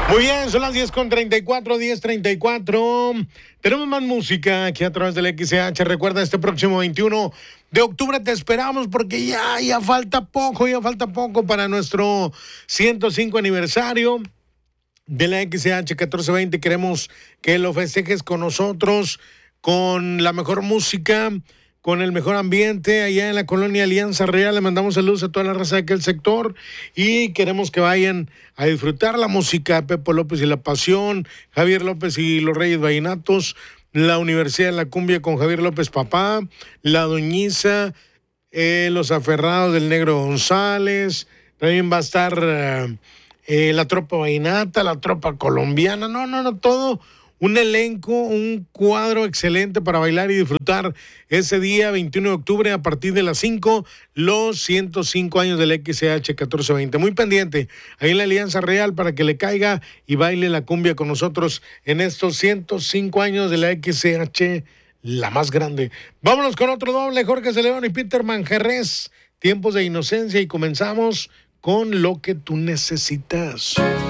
Muy bien, son las 10:34, 10:34. Tenemos más música aquí a través del XCH. Recuerda, este próximo 21 de octubre te esperamos porque ya falta poco para nuestro 105 aniversario de la XCH 1420. Queremos que lo festejes con nosotros, con la mejor música, con el mejor ambiente allá en la colonia Alianza Real. Le mandamos saludos a toda la raza de aquel sector y queremos que vayan a disfrutar la música de Pepo López y La Pasión, Javier López y los Reyes Vallenatos, la Universidad de la Cumbia con Javier López Papá, La Doñiza, los Aferrados del Negro González. También va a estar la Tropa Vallenata, la Tropa Colombiana. No, todo un elenco, un cuadro excelente para bailar y disfrutar ese día 21 de octubre a partir de las 5, los 105 años del XCH 1420. Muy pendiente ahí en la Alianza Real para que le caiga y baile la cumbia con nosotros en estos 105 años de la XCH, la más grande. Vámonos con otro doble, Jorge Celedón y Peter Manjarres, Tiempos de Inocencia, y comenzamos con Lo que tú necesitas.